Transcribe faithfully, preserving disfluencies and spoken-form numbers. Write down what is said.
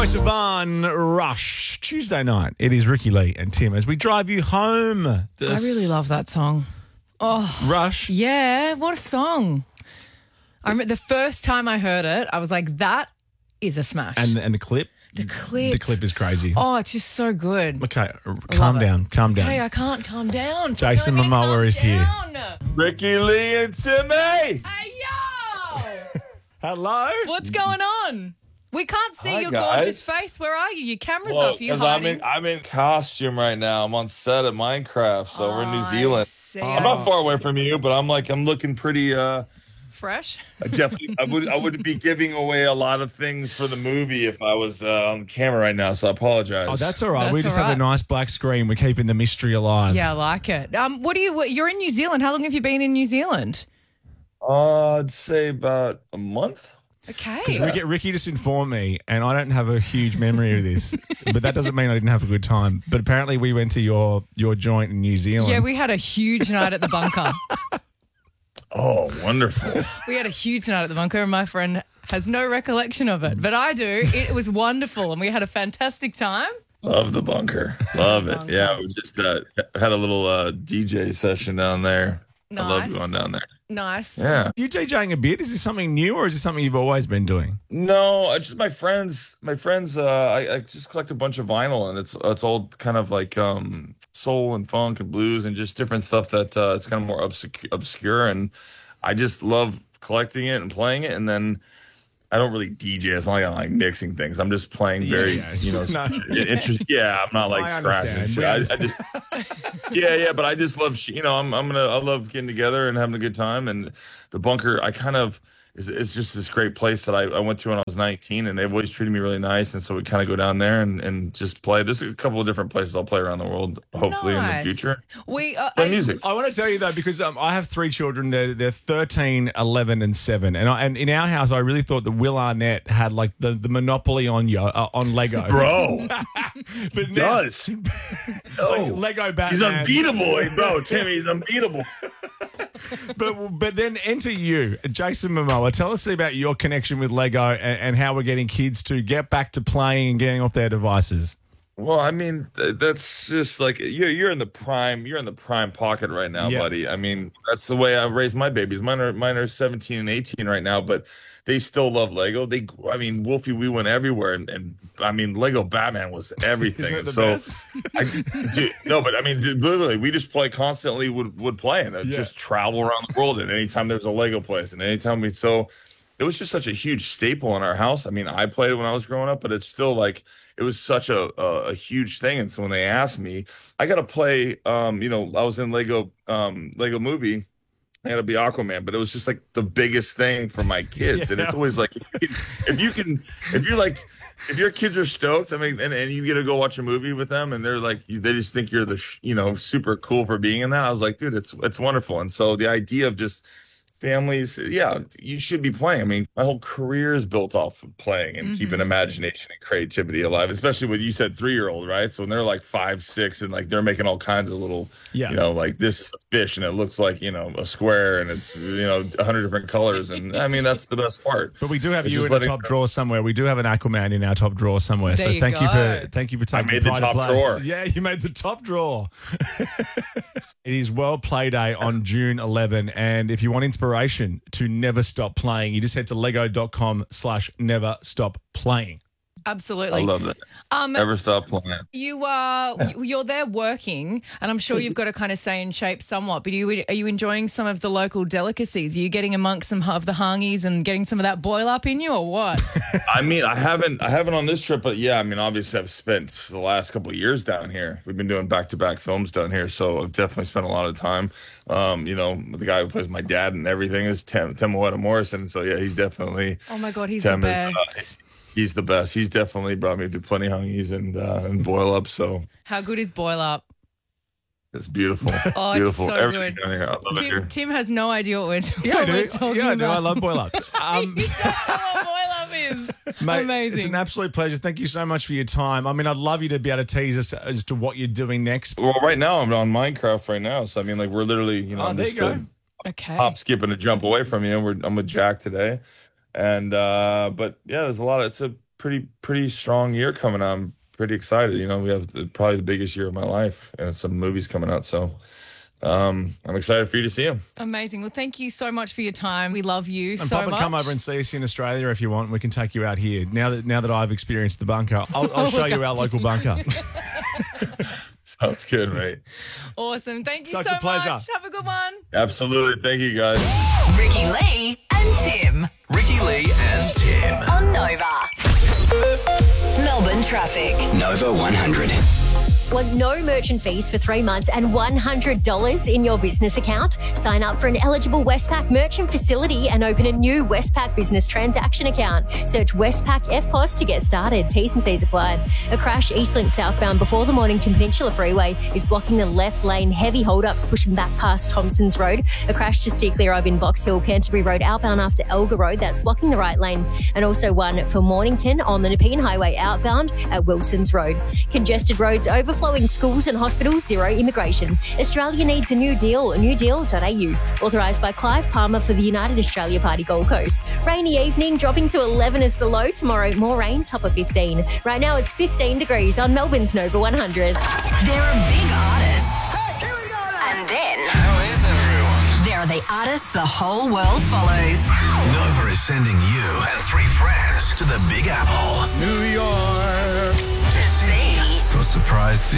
Troye Sivan, Rush. Tuesday night. It is Ricky Lee and Tim as we drive you home. I really love that song. Oh, Rush. yeah, what a song. I remember the first time I heard it, I was like, that is a smash. And and the clip. the clip. The clip is crazy. Oh, it's just so good. Okay, calm down. it. Calm down. Hey, I can't calm down. Stop Jason telling me to Momoa calm is here. down. Ricky Lee and Timmy. Hey, yo! Hello. What's going on? We can't see Hi, your guys. gorgeous face. Where are you? Your camera's Well, off. You're 'cause I'm hiding. in, I'm in costume right now. I'm on set at Minecraft, so we're in New I Zealand. see. I'm not far away from you, but I'm like I'm looking pretty. Uh, Fresh? I definitely, I would I would be giving away a lot of things for the movie if I was uh, on camera right now. So I apologize. Oh, that's all right. we That's just all have a right. nice black screen. We're keeping the mystery alive. Yeah, I like it. Um, what do you? You're in New Zealand. How long have you been in New Zealand? Uh, I'd say about a month. Okay. Ricky, Ricky just informed me, and I don't have a huge memory of this, but that doesn't mean I didn't have a good time. But apparently we went to your your joint in New Zealand. Yeah, we had a huge night at the bunker. Oh, wonderful. We had a huge night at the bunker, and my friend has no recollection of it, but I do. It was wonderful, and we had a fantastic time. Love the bunker. Love it. Yeah, we just uh, had a little uh, D J session down there. I love Nice. going down there. Nice. Yeah. You DJing a bit? Is this something new, or is this something you've always been doing? No, I just my friends. My friends. Uh, I, I just collect a bunch of vinyl, and it's it's all kind of like um, soul and funk and blues and just different stuff that uh, it's kind of more obscure, obscure. And I just love collecting it and playing it. And then I don't really D J. It's not like I'm like mixing things. I'm just playing very, Yeah. you know, No. interest. Yeah, I'm not like I scratching. understand. Shit. We I, I understand. just, yeah, yeah, but I just love, sh- you know, I'm, I'm gonna, I love getting together and having a good time. And the bunker, I kind of, is it's just this great place that I, I went to when I was nineteen, and they've always treated me really nice. And so we kind of go down there and, and just play. There's a couple of different places I'll play around the world, hopefully in the Nice. future. We uh, Play I- music. I want to tell you though, because um, I have three children. They're, they're thirteen, eleven, and seven. And I, and in our house, I really thought that Will Arnett had like the, the monopoly on yo, uh, on Lego. Bro, but now- does. like No. Lego Batman. He's unbeatable, bro. Timmy, he's unbeatable. But but then enter you, Jason Momoa. Tell us about your connection with Lego and, and how we're getting kids to get back to playing and getting off their devices. Well, I mean, th- that's just like you're you're in the prime you're in the prime pocket right now, Yeah. buddy. I mean, that's the way I raised my babies. Mine are mine are seventeen and eighteen right now, but they still love Lego. They, I mean, Wolfie, we went everywhere, and, and I mean, Lego Batman was everything. Isn't it And the so, best? I, dude, no, but I mean, dude, literally, we just play constantly. Would would play and Yeah. just travel around the world. And anytime there's a Lego place, and anytime we so. It was just such a huge staple in our house. I mean, I played it when I was growing up, but it's still like it was such a a, a huge thing. And so when they asked me, I got to play. Um, you know, I was in Lego um Lego Movie. I got to be Aquaman, but it was just like the biggest thing for my kids. And it's Yeah. always like if you can, if you're like. If your kids are stoked, I mean, and, and you get to go watch a movie with them, and they're like, you, they just think you're the, sh- you know, super cool for being in that. I was like, dude, it's it's wonderful. And so the idea of just families, yeah, you should be playing. I mean, my whole career is built off of playing and keeping imagination and creativity alive, especially when you said three year old, right? So when they're like five, six, and like they're making all kinds of little, Yeah. you know, like this is a fish and it looks like, you know, a square and it's, you know, a hundred different colors. And I mean, that's the best part. But we do have It's you just in the letting- top drawer somewhere. We do have an Aquaman in our top drawer somewhere. There so you thank you go. for thank you for taking made the pride of top place. drawer. Yeah, you made the top drawer. It is World Play Day on June eleventh, and if you want inspiration to never stop playing, you just head to lego.com slash never stop playing. Absolutely. I love that. Um, Never stop playing. You are you're there working, and I'm sure you've got to kind of stay in shape somewhat. But are you are you enjoying some of the local delicacies? Are you getting amongst some of the hangies and getting some of that boil up in you, or what? I mean, I haven't, I haven't on this trip, but yeah, I mean, obviously, I've spent the last couple of years down here. We've been doing back-to-back films down here, so I've definitely spent a lot of time. Um, you know, the guy who plays my dad and everything is Tim Timawata Morrison, so yeah, he's definitely. Oh my God, he's Tim the is, uh, best. He's the best. He's definitely brought me to plenty hungies and uh, and boil up, so How good is boil up? it's beautiful. Oh, it's beautiful. so Everything good. down here. I love it Tim, here. Tim has no idea what we're, Yeah, I what do. we're talking Yeah, I do. about. I love boil ups. Um, He doesn't know what boil up is. Mate, Amazing. It's an absolute pleasure. Thank you so much for your time. I mean, I'd love you to be able to tease us as to what you're doing next. Well, right now I'm on Minecraft right now, so I mean, like we're literally, you know, Oh, I'm there just you go. a Okay. hop, skip, and a jump away from you. We're I'm with Jack today, and uh, but yeah, there's a lot. Of, it's a pretty pretty strong year coming up. I'm pretty excited. You know, we have the, probably the biggest year of my life, and some movies coming out. So um, I'm excited for you to see them. Amazing. Well, thank you so much for your time. We love you And so Pop and much. come over and see us in Australia if you want. We can take you out here. Now that now that I've experienced the bunker, I'll, I'll show you our local bunker. Sounds good, mate. Awesome. Thank you Such so a pleasure. much. Have a good one. Absolutely. Thank you, guys. Ricky Lee and Tim Ricky Lee and Tim. on Nova. Melbourne traffic. Nova one hundred. Want no merchant fees for three months and one hundred dollars in your business account? Sign up for an eligible Westpac merchant facility and open a new Westpac business transaction account. Search Westpac F P O S to get started. T's and C's applied. A crash Eastlink southbound before the Mornington Peninsula Freeway is blocking the left lane. Heavy hold-ups pushing back past Thompson's Road. A crash to steer clear of in Box Hill, Canterbury Road outbound after Elgar Road. That's blocking the right lane. And also one for Mornington on the Nepean Highway outbound at Wilson's Road. Congested roads overflowing schools and hospitals, zero immigration. Australia needs a new deal, new deal dot a u. Authorised by Clive Palmer for the United Australia Party Gold Coast. Rainy evening, dropping to eleven as the low. Tomorrow, more rain, top of fifteen. Right now, it's fifteen degrees on Melbourne's Nova one hundred. There are big artists. Hey, here we go now. And then How is everyone? there are the artists the whole world follows. Nova is sending you and three friends to the Big Apple. New York. To see. For a surprise